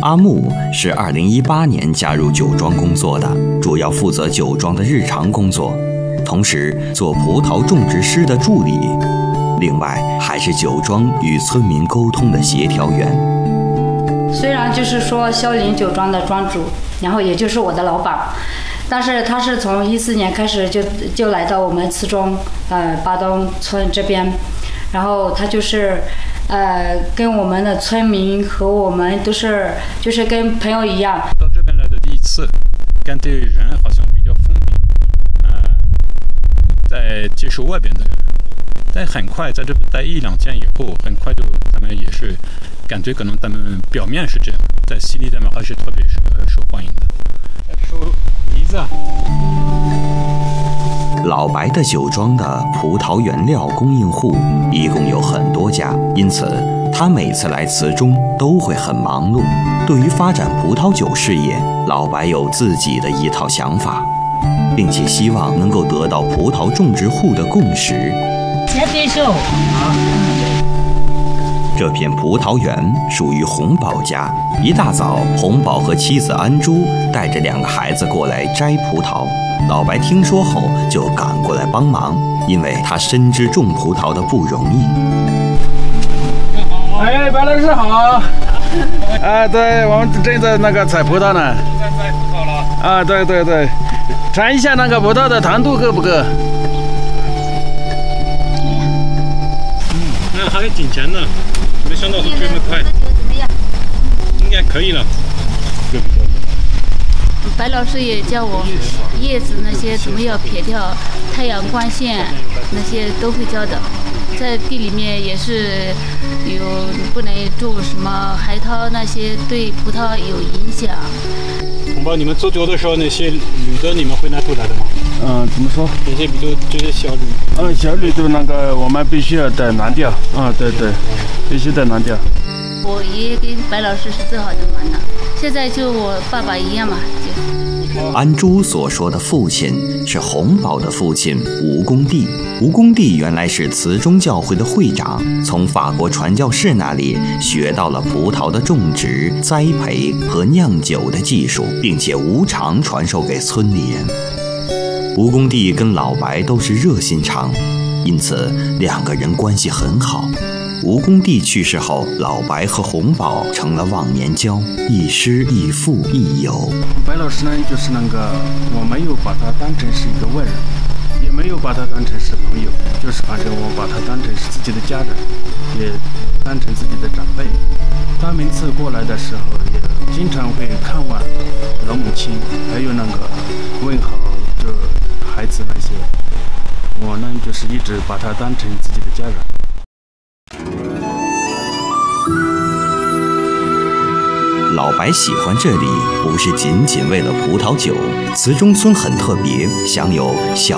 阿木是2018年加入酒庄工作的，主要负责酒庄的日常工作，同时做葡萄种植师的助理，另外还是酒庄与村民沟通的协调员。 虽然就是说肖林酒庄的庄主，然后也就是我的老板，但是他是从14年开始就来到我们慈中巴东村这边，然后他就是跟我们的村民和我们都是就是跟朋友一样。 到这边来的第一次，感觉人好像比较封闭，在接受外边的人，但很快在这边待1-2天以后，很快就他们也是感觉可能他们表面是这样，在心里他们还是特别受欢迎的。收梨子。 老白的酒庄的葡萄原料供应户一共有很多家，因此他每次来慈中都会很忙碌。对于发展葡萄酒事业，老白有自己的一套想法，并且希望能够得到葡萄种植户的共识。这片葡萄园属于洪宝家。一大早，洪宝和妻子安珠带着2个孩子过来摘葡萄。老白听说后就赶过来帮忙，因为他深知种葡萄的不容易。 哎，白老师好！对，我们正在那个采葡萄呢。采葡萄了？对，尝一下那个葡萄的糖度够不够？ 那还挺甜的，没想到会这么快。应该可以了。 白老师也教我叶子那些怎么样撇掉，太阳光线那些都会教的。在地里面也是有不能种什么海涛，那些对葡萄有影响。 洪宝，你们做酒的时候那些铝的你们会拿出来的吗？ 怎么说？ 那些比如这些小铝。 小铝的那个我们必须要得拿掉。对，必须得拿掉。 我爷爷跟白老师是最好的忙的，现在就我爸爸一样嘛。 安珠所说的父亲是洪宝的父亲吴公弟。吴公弟原来是慈中教会的会长，从法国传教士那里学到了葡萄的种植、栽培和酿酒的技术，并且无偿传授给村里人。吴公弟跟老白都是热心肠，因此2个人关系很好。吴公弟去世后，老白和洪宝成了忘年交，亦师亦父亦友。 白老师呢，就是那个我没有把他当成是一个外人，也没有把他当成是朋友，就是反正我把他当成是自己的家人，也当成自己的长辈。他每次过来的时候，也经常会看望老母亲，还有那个问好这孩子那些。我呢，就是一直把他当成自己的家人。 老白喜欢这里，不是仅仅为了葡萄酒。慈中村很特别，享有小